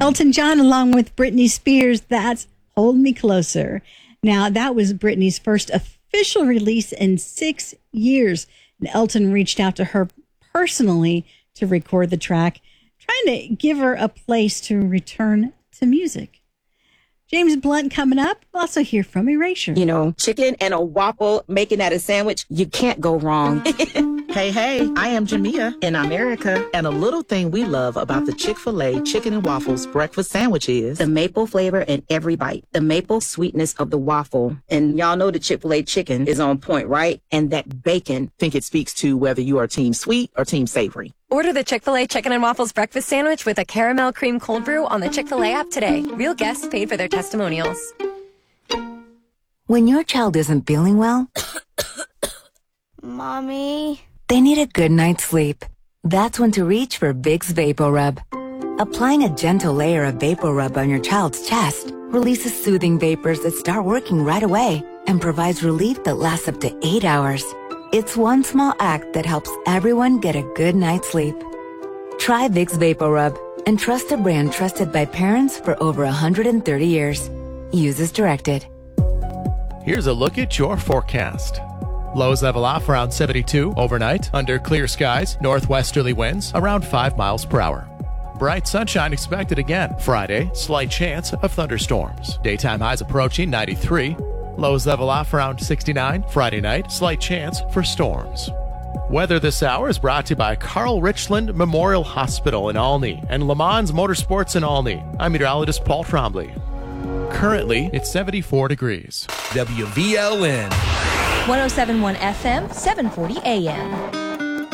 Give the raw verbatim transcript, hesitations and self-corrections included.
Elton John, along with Britney Spears, that's Hold Me Closer. Now, that was Britney's first official release in six years. And Elton reached out to her personally to record the track, trying to give her a place to return to music. James Blunt coming up. We'll also hear from Erasure. You know, chicken and a waffle, making that a sandwich, you can't go wrong. Hey, hey, I am Jamia. In America. And a little thing we love about the Chick-fil-A Chicken and Waffles breakfast sandwich is the maple flavor in every bite, the maple sweetness of the waffle. And y'all know the Chick-fil-A chicken is on point, right? And that bacon. Think it speaks to whether you are team sweet or team savory. Order the Chick-fil-A Chicken and Waffles breakfast sandwich with a caramel cream cold brew on the Chick-fil-A app today. Real guests paid for their testimonials. When your child isn't feeling well, Mommy, they need a good night's sleep. That's when to reach for Vicks VapoRub. Applying a gentle layer of VapoRub on your child's chest releases soothing vapors that start working right away and provides relief that lasts up to eight hours. It's one small act that helps everyone get a good night's sleep. Try Vicks VapoRub and trust a brand trusted by parents for over one hundred thirty years. Use as directed. Here's a look at your forecast. Lows level off around seventy-two overnight, under clear skies, northwesterly winds around five miles per hour. Bright sunshine expected again. Friday, slight chance of thunderstorms. Daytime highs approaching ninety-three. Lows level off around sixty-nine. Friday night, slight chance for storms. Weather this hour is brought to you by Carl Richland Memorial Hospital in Olney and Le Mans Motorsports in Olney. I'm meteorologist Paul Trombley. Currently, it's seventy-four degrees. W V L N one oh seven point one F M, seven forty A M.